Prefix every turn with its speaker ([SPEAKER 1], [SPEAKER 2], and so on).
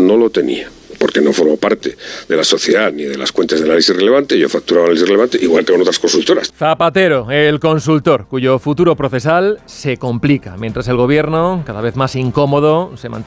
[SPEAKER 1] no lo tenía, porque no formó parte de la sociedad ni de las cuentas de análisis relevante. Yo facturaba análisis relevante, igual que con otras consultoras.
[SPEAKER 2] Zapatero, el consultor, cuyo futuro procesal se complica, mientras el gobierno, cada vez más incómodo, se mantiene